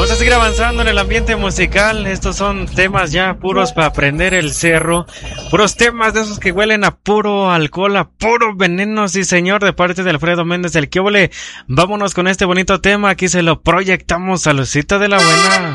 Vamos a seguir avanzando en el ambiente musical. Estos son temas ya puros para prender el cerro. Puros temas de esos que huelen a puro alcohol, a puro veneno, sí señor, de parte de Alfredo Méndez, el que óvole. Vámonos con este bonito tema. Aquí se lo proyectamos. Saludcita de la buena.